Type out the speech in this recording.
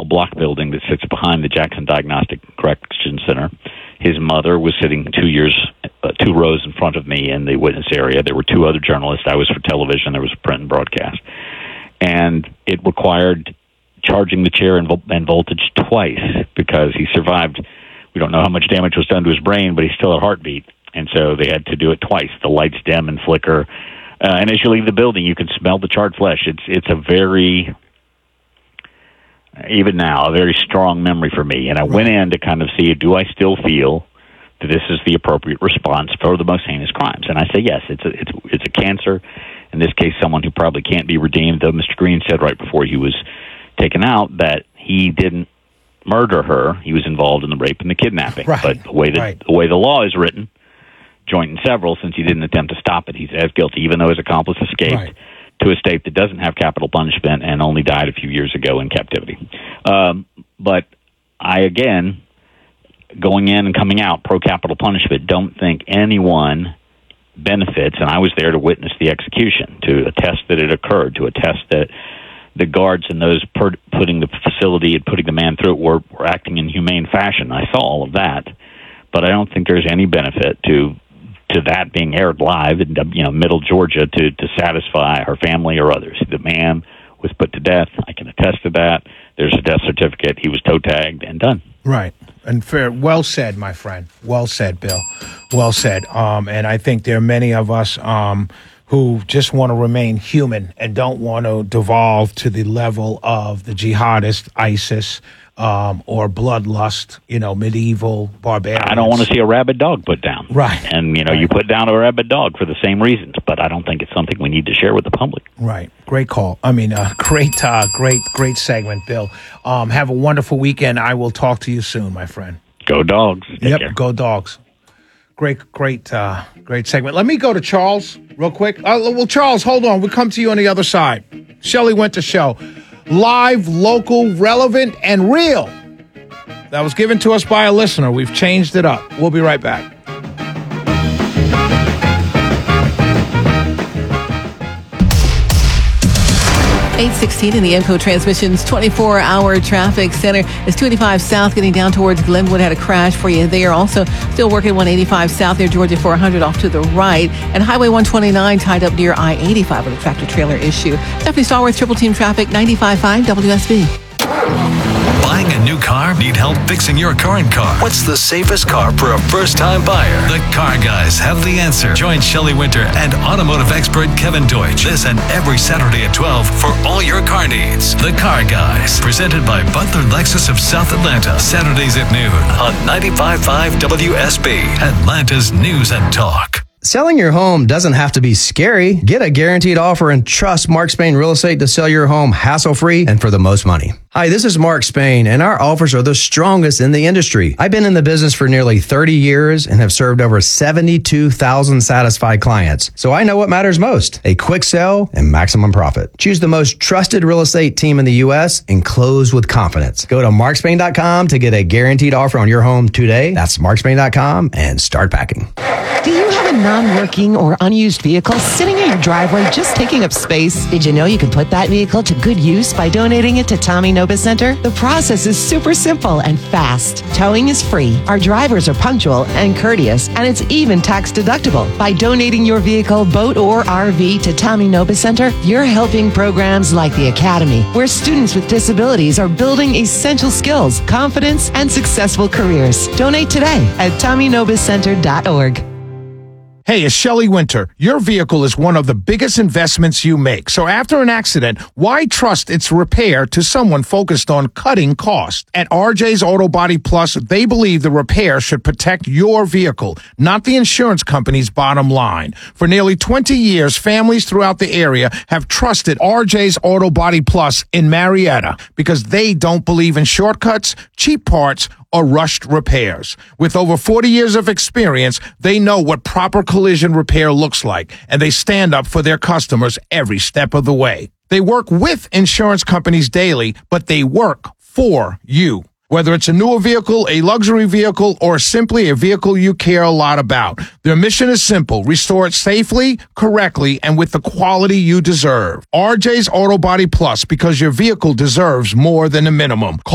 block building that sits behind the Jackson Diagnostic Correction Center. His mother was sitting 2 rows in front of me in the witness area. There were 2 other journalists. I was for television. There was print and broadcast. And it required charging the chair and voltage twice because he survived. We don't know how much damage was done to his brain, but he still had a heartbeat. And so they had to do it twice. The lights dim and flicker. And as you leave the building, you can smell the charred flesh. It's a very, even now, a very strong memory for me. And I went in to kind of see, do I still feel that this is the appropriate response for the most heinous crimes? And I say yes. It's a cancer. In this case, someone who probably can't be redeemed, though Mr. Green said right before he was taken out that he didn't murder her. He was involved in the rape and the kidnapping. Right. But the way the law is written, joint and several, since he didn't attempt to stop it, he's as guilty, even though his accomplice escaped to a state that doesn't have capital punishment and only died a few years ago in captivity. But I, again, going in and coming out pro-capital punishment, don't think anyone benefits, and I was there to witness the execution, to attest that it occurred, to attest that the guards and those putting the facility and putting the man through it were acting in humane fashion. I saw all of that, but I don't think there's any benefit to that being aired live in Middle Georgia to satisfy her family or others. The man was put to death. I can attest to that. There's a death certificate. He was toe tagged and done. Right. And fair. Well said, my friend. Well said, Bill. Well said. And I think there are many of us who just want to remain human and don't want to devolve to the level of the jihadist ISIS or bloodlust, medieval barbarians. I don't want to see a rabid dog put down. Right. And, you put down a rabid dog for the same reasons, but I don't think it's something we need to share with the public. Right. Great call. I mean, great segment, Bill. Have a wonderful weekend. I will talk to you soon, my friend. Go Dogs. Take care. Go Dogs. Great segment. Let me go to Charles real quick. Well, Charles, hold on. We'll come to you on the other side. Shelley Winter Show. Live, local, relevant, and real. That was given to us by a listener. We've changed it up. We'll be right back. 8:16 in the EMCO Transmissions 24-hour traffic center. It's 285 South getting down towards Glenwood. Had a crash for you there. Also still working 185 South near Georgia 400 off to the right. And Highway 129 tied up near I-85 with a tractor-trailer issue. Stephanie Stallworth, Triple Team Traffic, 95.5 WSB. Buying a new car? Need help fixing your current car? What's the safest car for a first-time buyer? The Car Guys have the answer. Join Shelley Winter and automotive expert Kevin Deutsch this and every Saturday at 12 for all your car needs. The Car Guys, presented by Butler Lexus of South Atlanta. Saturdays at noon on 95.5 WSB, Atlanta's News and Talk. Selling your home doesn't have to be scary. Get a guaranteed offer and trust Mark Spain Real Estate to sell your home hassle-free and for the most money. Hi, this is Mark Spain, and our offers are the strongest in the industry. I've been in the business for nearly 30 years and have served over 72,000 satisfied clients. So I know what matters most: a quick sell and maximum profit. Choose the most trusted real estate team in the U.S. and close with confidence. Go to markspain.com to get a guaranteed offer on your home today. That's markspain.com and start packing. Do you have a non-working or unused vehicle sitting in your driveway just taking up space? Did you know you can put that vehicle to good use by donating it to Tommy Nobis Center? The process is super simple and fast. Towing is free. Our drivers are punctual and courteous, and it's even tax deductible. By donating your vehicle, boat, or RV to Tommy Nobis Center, you're helping programs like the Academy, where students with disabilities are building essential skills, confidence, and successful careers. Donate today at TommyNobisCenter.org. Hey, it's Shelley Winter. Your vehicle is one of the biggest investments you make. So after an accident, why trust its repair to someone focused on cutting costs? At RJ's Auto Body Plus, they believe the repair should protect your vehicle, not the insurance company's bottom line. For nearly 20 years, families throughout the area have trusted RJ's Auto Body Plus in Marietta because they don't believe in shortcuts, cheap parts, or rushed repairs. With over 40 years of experience, they know what proper collision repair looks like, and they stand up for their customers every step of the way. They work with insurance companies daily, but they work for you. Whether it's a newer vehicle, a luxury vehicle, or simply a vehicle you care a lot about, their mission is simple: restore it safely, correctly, and with the quality you deserve. RJ's Auto Body Plus, because your vehicle deserves more than a minimum.